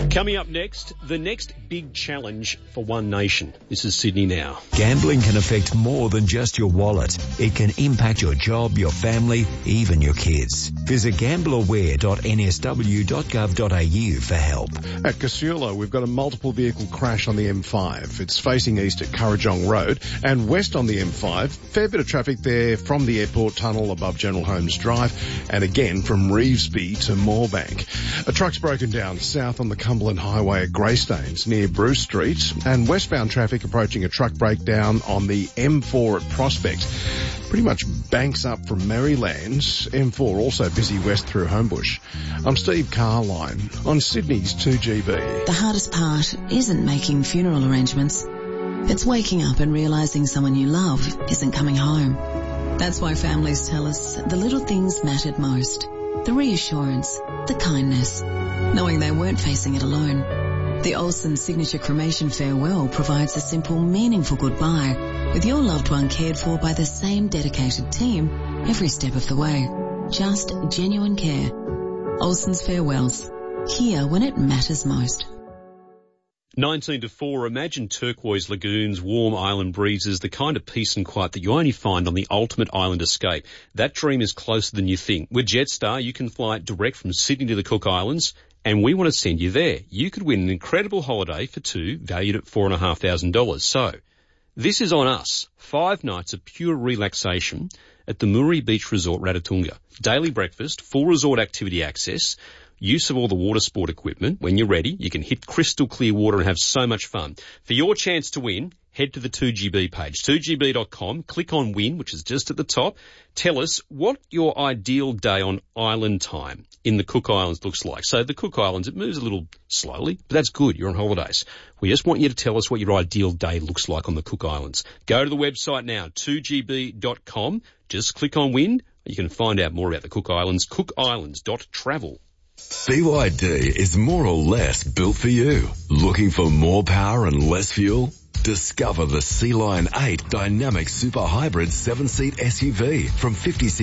Coming up next, the next big challenge for One Nation. This is Sydney Now. Gambling can affect more than just your wallet. It can impact your job, your family, even your kids. Visit gambleaware.nsw.gov.au for help. At Casula, we've got a multiple vehicle crash on the M5. It's facing east at Currajong Road and west on the M5. Fair bit of traffic there from the airport tunnel above General Holmes Drive and again from Revesby to Moorebank. A truck's broken down south on the Cumberland Highway at Greystanes near Bruce Street, and westbound traffic approaching a truck breakdown on the M4 at Prospect. Pretty much banks up from Maryland. M4 also busy west through Homebush. I'm Steve Carline on Sydney's 2GB. The hardest part isn't making funeral arrangements. It's waking up and realising someone you love isn't coming home. That's why families tell us the little things mattered most. The reassurance, the kindness, knowing they weren't facing it alone. The Olsen Signature Cremation Farewell provides a simple, meaningful goodbye with your loved one cared for by the same dedicated team every step of the way. Just genuine care. Olsen's Farewells. Here when it matters most. 19 to 4, imagine turquoise lagoons, warm island breezes, the kind of peace and quiet that you only find on the ultimate island escape. That dream is closer than you think. With Jetstar, you can fly direct from Sydney to the Cook Islands, and we want to send you there. You could win an incredible holiday for two, valued at $4,500. So, this is on us. 5 nights of pure relaxation at the Muri Beach Resort, Ratatunga. Daily breakfast, full resort activity access, use of all the water sport equipment. When you're ready, you can hit crystal clear water and have so much fun. For your chance to win, head to the 2GB page, 2gb.com, click on win, which is just at the top. Tell us what your ideal day on island time in the Cook Islands looks like. So the Cook Islands, it moves a little slowly, but that's good. You're on holidays. We just want you to tell us what your ideal day looks like on the Cook Islands. Go to the website now, 2gb.com. Just click on win. You can find out more about the Cook Islands, cookislands.travel. BYD is more or less built for you. Looking for more power and less fuel? Discover the Sea-Line 8 Dynamic Super Hybrid 7-seat SUV from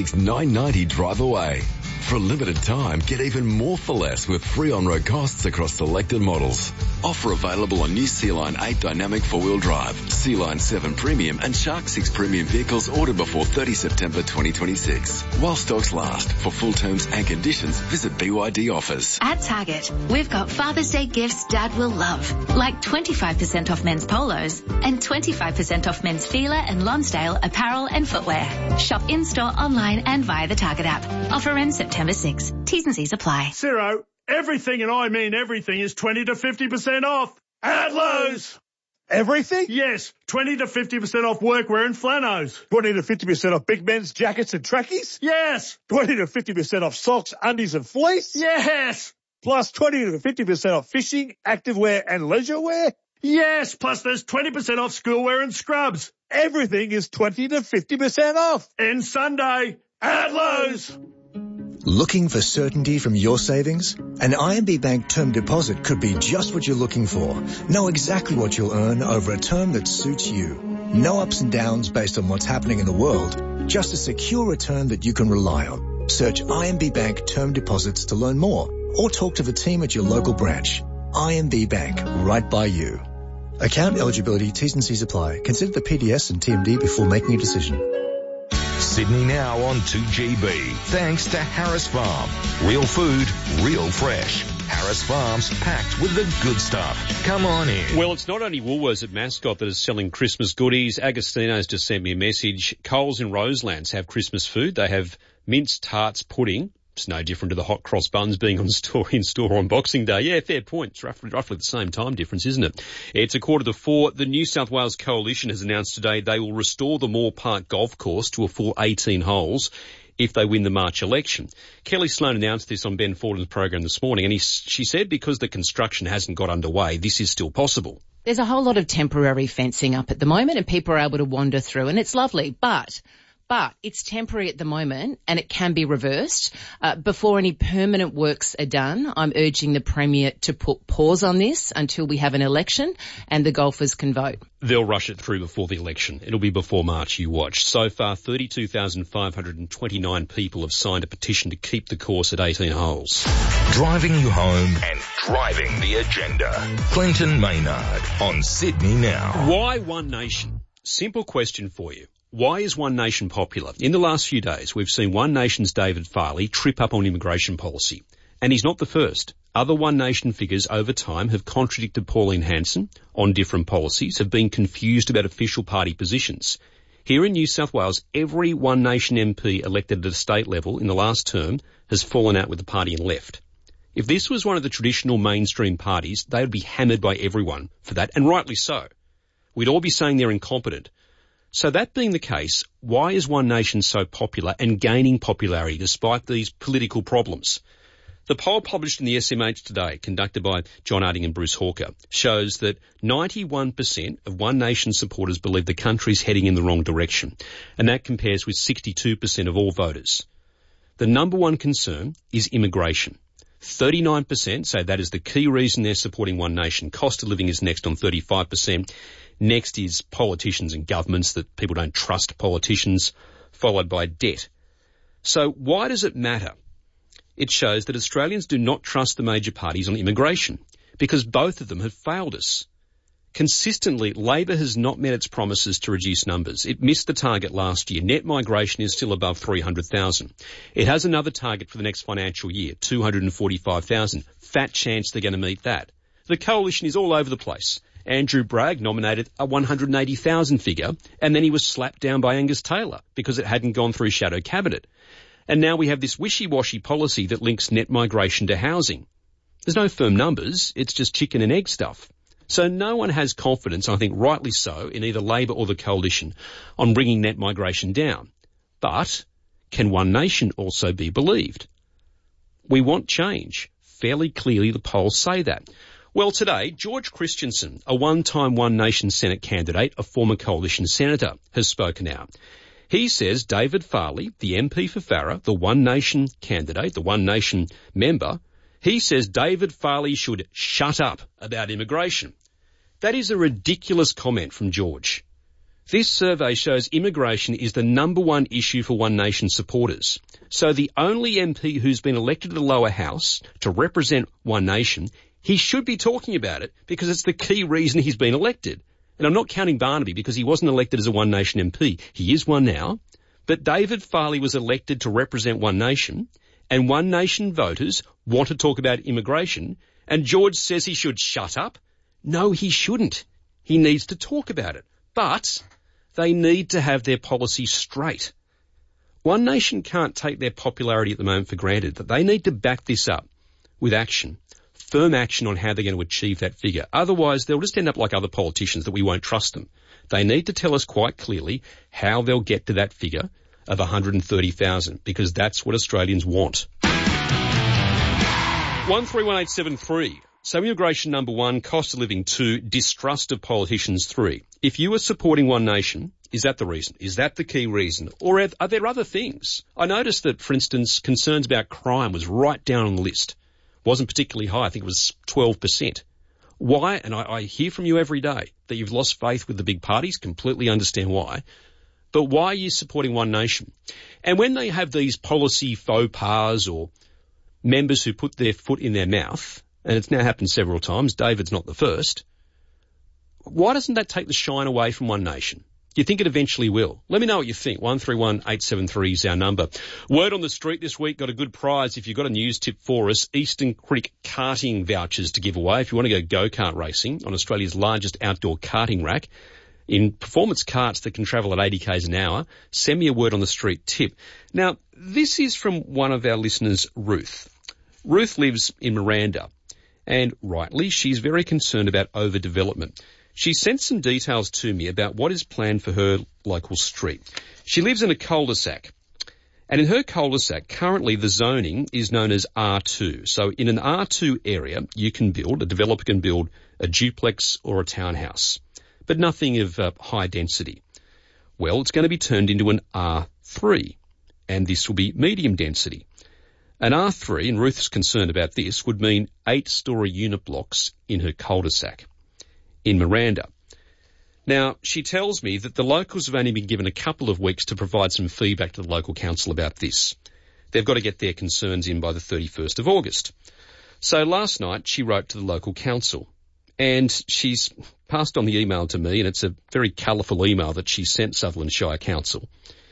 $56,990 drive away. For a limited time, get even more for less with free on-road costs across selected models. Offer available on new Sea-Line 8 Dynamic 4-wheel drive, Sea-Line 7 Premium and Shark 6 Premium vehicles ordered before 30 September 2026. While stocks last. For full terms and conditions, visit BYD offers. At Target, we've got Father's Day gifts Dad will love, like 25% off men's polos and 25% off men's Fila and Lonsdale apparel and footwear. Shop in-store, online and via the Target app. Offer ends September 6. T's and C's apply. Ciro, everything, and I mean everything, is 20 to 50% off at Lowe's. Everything? Yes, 20 to 50% off workwear and flannels. 20 to 50% off big men's jackets and trackies? Yes. 20 to 50% off socks, undies and fleece? Yes. Plus 20 to 50% off fishing, activewear and leisure wear? Yes, plus there's 20% off schoolwear and scrubs. Everything is 20 to 50% off. And Sunday at Lowe's. Looking for certainty from your savings? An IMB Bank term deposit could be just what you're looking for. Know exactly what you'll earn over a term that suits you. No ups and downs based on what's happening in the world. Just a secure return that you can rely on. Search IMB Bank term deposits to learn more or talk to the team at your local branch. IMB Bank, right by you. Account eligibility, T's and C's apply. Consider the PDS and TMD before making a decision. Sydney Now on 2GB. Thanks to Harris Farm. Real food, real fresh. Harris Farms, packed with the good stuff. Come on in. Well, it's not only Woolworths at Mascot that is selling Christmas goodies. Agostino's just sent me a message. Coles in Roselands have Christmas food. They have mince tarts pudding. It's no different to the hot cross buns being in store on Boxing Day. Yeah, fair point. It's roughly the same time difference, isn't it? It's 3:45. The New South Wales Coalition has announced today they will restore the Moore Park Golf Course to a full 18 holes if they win the March election. Kelly Sloan announced this on Ben Forden's program this morning, and she said because the construction hasn't got underway, this is still possible. There's a whole lot of temporary fencing up at the moment, and people are able to wander through, and it's lovely, but but it's temporary at the moment and it can be reversed. Before any permanent works are done, I'm urging the Premier to put pause on this until we have an election and the golfers can vote. They'll rush it through before the election. It'll be before March, you watch. So far, 32,529 people have signed a petition to keep the course at 18 holes. Driving you home and driving the agenda. Clinton Maynard on Sydney Now. Why One Nation? Simple question for you. Why is One Nation popular? In the last few days, we've seen One Nation's David Farley trip up on immigration policy. And he's not the first. Other One Nation figures over time have contradicted Pauline Hanson on different policies, have been confused about official party positions. Here in New South Wales, every One Nation MP elected at a state level in the last term has fallen out with the party and left. If this was one of the traditional mainstream parties, they would be hammered by everyone for that, and rightly so. We'd all be saying they're incompetent. So that being the case, why is One Nation so popular and gaining popularity despite these political problems? The poll published in the SMH today, conducted by John Arding and Bruce Hawker, shows that 91% of One Nation supporters believe the country's heading in the wrong direction, and that compares with 62% of all voters. The number one concern is immigration. 39% say that is the key reason they're supporting One Nation. Cost of living is next on 35%. Next is politicians and governments, that people don't trust politicians, followed by debt. So why does it matter? It shows that Australians do not trust the major parties on immigration because both of them have failed us. Consistently, Labor has not met its promises to reduce numbers. It missed the target last year. Net migration is still above 300,000. It has another target for the next financial year, 245,000. Fat chance they're going to meet that. The coalition is all over the place. Andrew Bragg nominated a 180,000 figure, and then he was slapped down by Angus Taylor because it hadn't gone through shadow cabinet. And now we have this wishy-washy policy that links net migration to housing. There's no firm numbers, it's just chicken and egg stuff. So no one has confidence, I think rightly so, in either Labor or the coalition on bringing net migration down. But can One Nation also be believed? We want change. Fairly clearly the polls say that. Well, today, George Christensen, a one-time One Nation Senate candidate, a former coalition senator, has spoken out. He says David Farley, the MP for Farrer, the One Nation candidate, the One Nation member, he says David Farley should shut up about immigration. That is a ridiculous comment from George. This survey shows immigration is the number one issue for One Nation supporters. So the only MP who's been elected to the lower house to represent One Nation, he should be talking about it because it's the key reason he's been elected. And I'm not counting Barnaby because he wasn't elected as a One Nation MP. He is one now. But David Farley was elected to represent One Nation, and One Nation voters want to talk about immigration, and George says he should shut up. No, he shouldn't. He needs to talk about it. But they need to have their policy straight. One Nation can't take their popularity at the moment for granted, that they need to back this up with action. Firm action on how they're going to achieve that figure. Otherwise, they'll just end up like other politicians that we won't trust them. They need to tell us quite clearly how they'll get to that figure of 130,000, because that's what Australians want. 131873. So immigration number 1, cost of living 2, distrust of politicians 3. If you are supporting One Nation, is that the reason? Is that the key reason? Or are there other things? I noticed that, for instance, concerns about crime was right down on the list. Wasn't particularly high. I think it was 12%. Why? And I hear from you every day that you've lost faith with the big parties. Completely understand why. But why are you supporting One Nation? And when they have these policy faux pas or members who put their foot in their mouth, and it's now happened several times, David's not the first, why doesn't that take the shine away from One Nation? Do you think it eventually will? Let me know what you think. 131873 is our number. Word on the street this week, got a good prize. If you've got a news tip for us, Eastern Creek karting vouchers to give away. If you want to go go-kart racing on Australia's largest outdoor karting rack, in performance karts that can travel at 80 k's an hour, send me a word on the street tip. Now, this is from one of our listeners, Ruth. Ruth lives in Miranda, and rightly, she's very concerned about overdevelopment. She sent some details to me about what is planned for her local street. She lives in a cul-de-sac, and in her cul-de-sac, currently the zoning is known as R2. So in an R2 area, you can build, a developer can build a duplex or a townhouse, but nothing of high density. Well, it's going to be turned into an R3 R3, and this will be medium density. An R3, and Ruth's concerned about this, would mean 8-storey unit blocks in her cul-de-sac in Miranda. Now, she tells me that the locals have only been given a couple of weeks to provide some feedback to the local council about this. They've got to get their concerns in by the 31st of August. So last night she wrote to the local council, and she's passed on the email to me, and it's a very colourful email that she sent Sutherland Shire Council.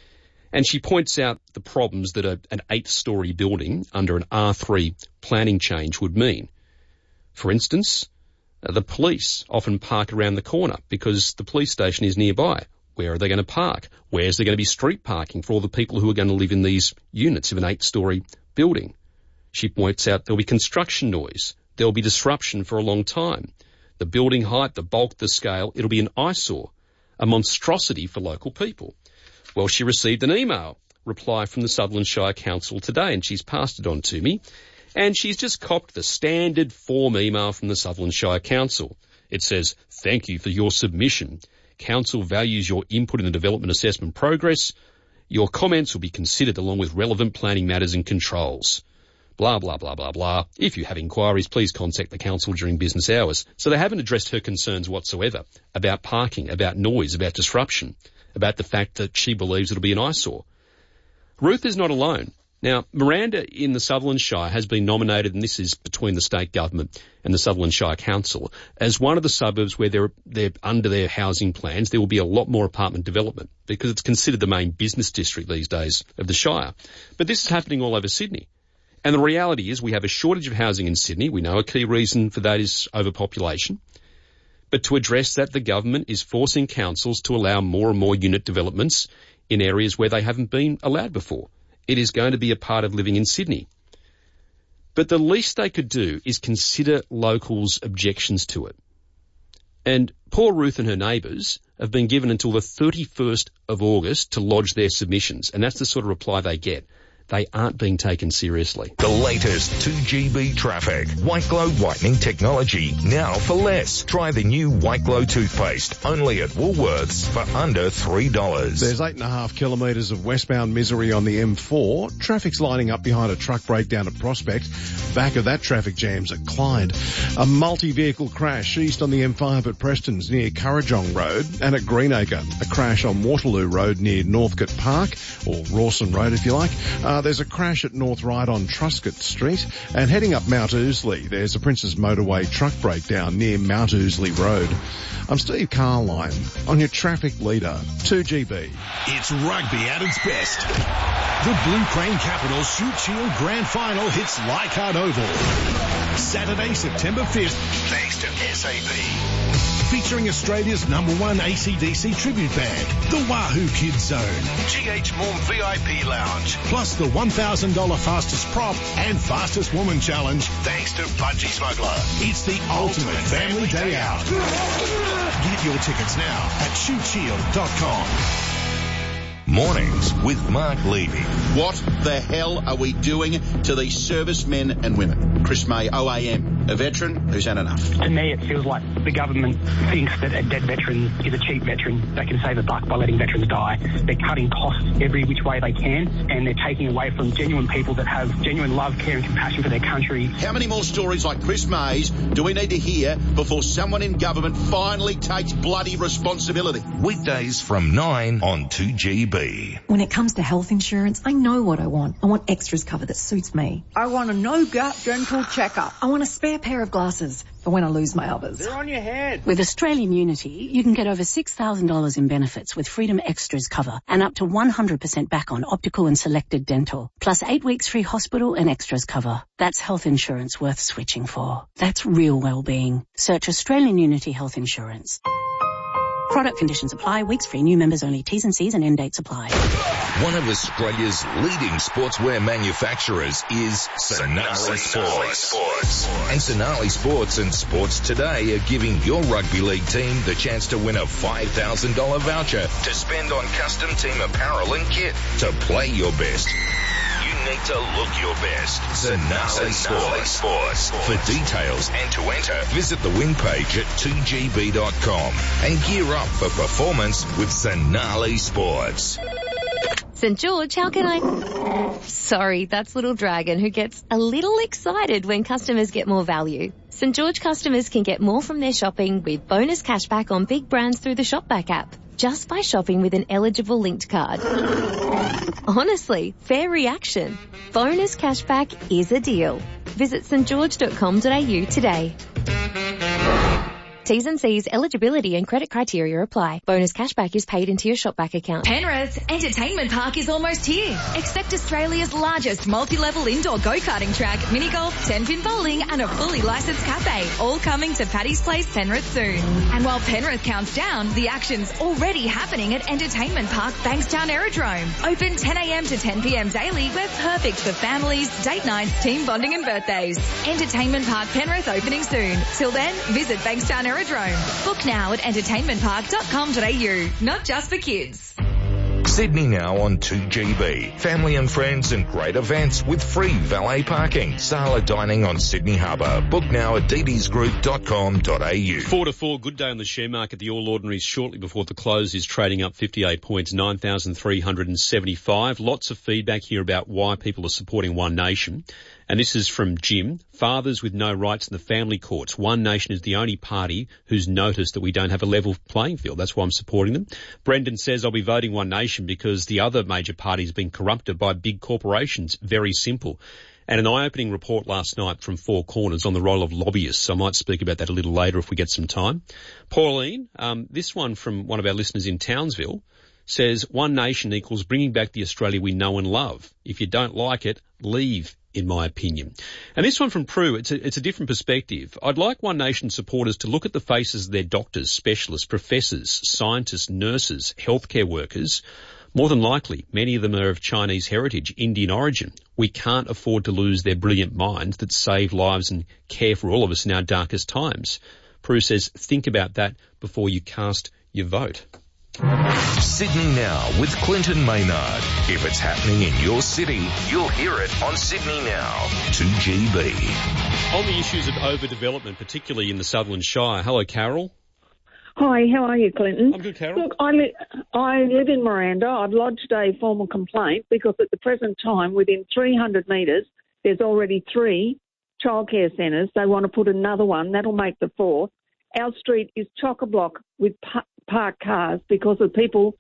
And she points out the problems that an 8-storey building under an R3 planning change would mean. For instance, the police often park around the corner because the police station is nearby. Where are they going to park? Where's there going to be street parking for all the people who are going to live in these units of an 8-storey building? She points out there'll be construction noise. There'll be disruption for a long time. The building height, the bulk, the scale, it'll be an eyesore, a monstrosity for local people. Well, she received an email reply from the Sutherland Shire Council today, and she's passed it on to me. And she's just copied the standard form email from the Sutherland Shire Council. It says, "Thank you for your submission. Council values your input in the development assessment progress. Your comments will be considered along with relevant planning matters and controls. Blah, blah, blah, blah, blah. If you have inquiries, please contact the council during business hours." So they haven't addressed her concerns whatsoever about parking, about noise, about disruption, about the fact that she believes it'll be an eyesore. Ruth is not alone. Now, Miranda in the Sutherland Shire has been nominated, and this is between the state government and the Sutherland Shire Council, as one of the suburbs where they're under their housing plans, there will be a lot more apartment development because it's considered the main business district these days of the Shire. But this is happening all over Sydney. And the reality is we have a shortage of housing in Sydney. We know a key reason for that is overpopulation. But to address that, the government is forcing councils to allow more and more unit developments in areas where they haven't been allowed before. It is going to be a part of living in Sydney. But the least they could do is consider locals' objections to it. And poor Ruth and her neighbours have been given until the 31st of August to lodge their submissions, and that's the sort of reply they get. They aren't being taken seriously. The latest 2GB traffic. White Glow whitening technology, now for less. Try the new White Glow toothpaste, only at Woolworths for under $3. There's 8.5 kilometres of westbound misery on the M4. Traffic's lining up behind a truck breakdown at Prospect. Back of that traffic jam's at Clyde. A multi-vehicle crash east on the M5 at Preston's near Currajong Road, and at Greenacre. A crash on Waterloo Road near Northcote Park, or Rawson Road if you like. There's a crash at North Ryde on Truscott Street, and heading up Mount Ousley, there's a Princes Motorway truck breakdown near Mount Ousley Road. I'm Steve Carline on your traffic leader, 2GB. It's rugby at its best. The Blue Crane Capitals Shoot Shield Grand Final hits Leichhardt Oval. Saturday, September 5th, thanks to SAP. Featuring Australia's #1 AC/DC tribute band, the Wahoo Kids Zone, GH Morm VIP Lounge, plus the $1,000 fastest prop and fastest woman challenge, thanks to Budgie Smuggler. It's the ultimate family day out. Get your tickets now at shootshield.com. Mornings with Mark Levy. What the hell are we doing to these servicemen and women? Chris May, OAM, a veteran who's had enough. To me, it feels like the government thinks that a dead veteran is a cheap veteran. They can save a buck by letting veterans die. They're cutting costs every which way they can, and they're taking away from genuine people that have genuine love, care and compassion for their country. How many more stories like Chris May's do we need to hear before someone in government finally takes bloody responsibility? Weekdays from 9 on 2GB. When it comes to health insurance, I know what I want. I want extras cover that suits me. I want a no-gap dental checkup. I want a spare pair of glasses for when I lose my others. They're on your head. With Australian Unity, you can get over $6,000 in benefits with Freedom Extras cover and up to 100% back on optical and selected dental, plus 8 weeks free hospital and extras cover. That's health insurance worth switching for. That's real well-being. Search Australian Unity Health Insurance. Product conditions apply. Weeks free. New members only. T's and C's and end dates apply. One of Australia's leading sportswear manufacturers is Sonali Sports. And Sonali Sports and Sports Today are giving your rugby league team the chance to win a $5,000 voucher to spend on custom team apparel and kit to play your best. You need to look your best. Sonali Sports. For details and to enter, visit the win page at 2gb.com and gear up for performance with Sonali Sports. St George, how can I... Sorry, that's Little Dragon, who gets a little excited when customers get more value. St George customers can get more from their shopping with bonus cashback on big brands through the Shopback app, just by shopping with an eligible linked card. Honestly, fair reaction. Bonus cashback is a deal. Visit stgeorge.com.au today. T's and C's, eligibility and credit criteria apply. Bonus cashback is paid into your Shopback account. Penrith Entertainment Park is almost here. Expect Australia's largest multi-level indoor go-karting track, mini golf, 10-pin bowling and a fully licensed cafe, all coming to Paddy's Place, Penrith soon. And while Penrith counts down, the action's already happening at Entertainment Park, Bankstown Aerodrome. Open 10 a.m. to 10 p.m. daily. We're perfect for families, date nights, team bonding and birthdays. Entertainment Park, Penrith opening soon. Till then, visit Bankstown Aerodrome. Book now at entertainmentpark.com.au. Not just for kids. Sydney now on 2GB. Family and friends and great events with free valet parking. Sala dining on Sydney Harbour. Book now at ddsgroup.com.au. 4 to 4, good day on the share market. The All Ordinaries shortly before the close is trading up 58 points, 9,375. Lots of feedback here about why people are supporting One Nation. And this is from Jim. Fathers with no rights in the family courts. One Nation is the only party who's noticed that we don't have a level playing field. That's why I'm supporting them. Brendan says, I'll be voting One Nation because the other major party has been corrupted by big corporations. Very simple. And an eye-opening report last night from Four Corners on the role of lobbyists. I might speak about that a little later if we get some time. Pauline, this one from one of our listeners in Townsville says, One Nation equals bringing back the Australia we know and love. If you don't like it, leave, in my opinion. And this one from Prue, it's a different perspective. I'd like One Nation supporters to look at the faces of their doctors, specialists, professors, scientists, nurses, healthcare workers. More than likely, many of them are of Chinese heritage, Indian origin. We can't afford to lose their brilliant minds that save lives and care for all of us in our darkest times. Prue says, think about that before you cast your vote. Sydney Now with Clinton Maynard. If it's happening in your city, you'll hear it on Sydney Now. 2GB. On the issues of overdevelopment, particularly in the Sutherland Shire. Hello, Carol. Hi, how are you, Clinton? I'm good, Carol. Look, I live in Miranda. I've lodged a formal complaint because at the present time, within 300 metres, there's already 3 childcare centres. They want to put another one. That'll make the 4th. Our street is chock-a-block with parked cars because the people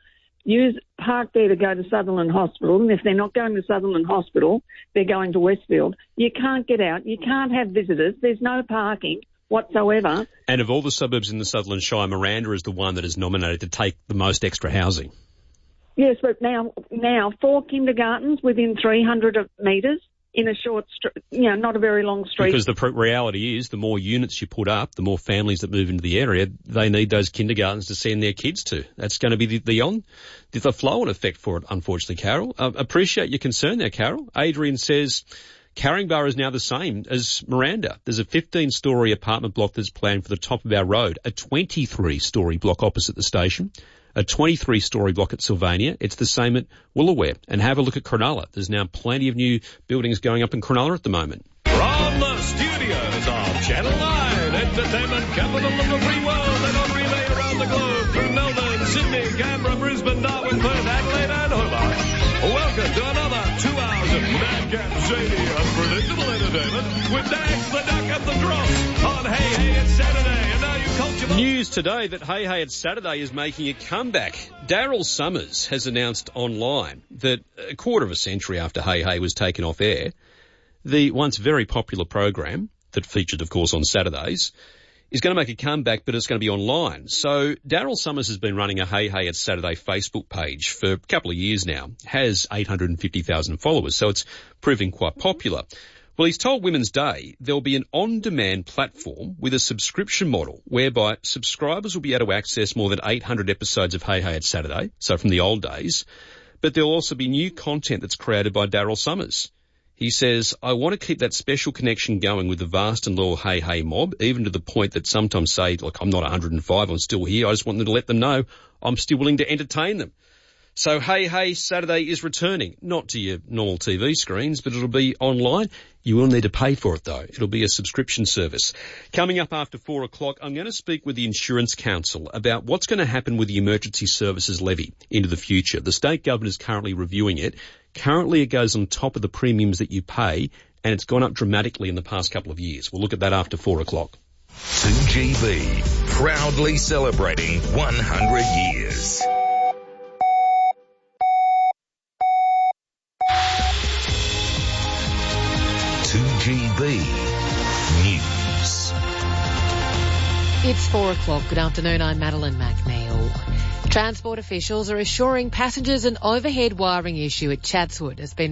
park there to go to Sutherland Hospital, and if they're not going to Sutherland Hospital, they're going to Westfield. You can't get out. You can't have visitors. There's no parking whatsoever. And of all the suburbs in the Sutherland Shire, Miranda is the one that is nominated to take the most extra housing. Yes, but now 4 kindergartens within 300 metres in a short, not a very long street. Because the reality is, the more units you put up, the more families that move into the area, they need those kindergartens to send their kids to. That's going to be the flow-on effect for it, unfortunately, Carol. Appreciate your concern there, Carol. Adrian says, Caringbah is now the same as Miranda. There's a 15-storey apartment block that's planned for the top of our road, a 23-storey block opposite the station, a 23-storey block at Sylvania. It's the same at Woolooware. And have a look at Cronulla. There's now plenty of new buildings going up in Cronulla at the moment. From the studios of Channel 9, entertainment capital of the free world, and on relay around the globe through Melbourne, Sydney, Canberra, Brisbane, Darwin, Perth, Adelaide and Hobart. Welcome to another 2 hours of madcap, shady, unpredictable entertainment with Dax the Duck at the Dross on Hey Hey It's Saturday. And now you culture... News today that Hey Hey It's Saturday is making a comeback. Daryl Summers has announced online that a quarter of a century after Hey Hey was taken off air, the once very popular program that featured, of course, on Saturdays is going to make a comeback, but it's going to be online. So Daryl Summers has been running a Hey Hey It's Saturday Facebook page for a couple of years now, has 850,000 followers, so it's proving quite popular. Well, he's told Women's Day there'll be an on-demand platform with a subscription model whereby subscribers will be able to access more than 800 episodes of Hey Hey It's Saturday, so from the old days, but there'll also be new content that's created by Daryl Summers. He says, I want to keep that special connection going with the vast and loyal Hey Hey mob, even to the point that sometimes say, look, I'm not 105, I'm still here. I just want them to let them know I'm still willing to entertain them. So Hey Saturday is returning, not to your normal TV screens, but it'll be online. You will need to pay for it though. It'll be a subscription service. Coming up after 4 o'clock, I'm going to speak with the Insurance Council about what's going to happen with the Emergency Services Levy into the future. The state government is currently reviewing it. Currently it goes on top of the premiums that you pay, and it's gone up dramatically in the past couple of years. We'll look at that after 4 o'clock. 2GB, proudly celebrating 100 years. News. It's 4 o'clock. Good afternoon. I'm Madeline McNeil. Transport officials are assuring passengers an overhead wiring issue at Chatswood has been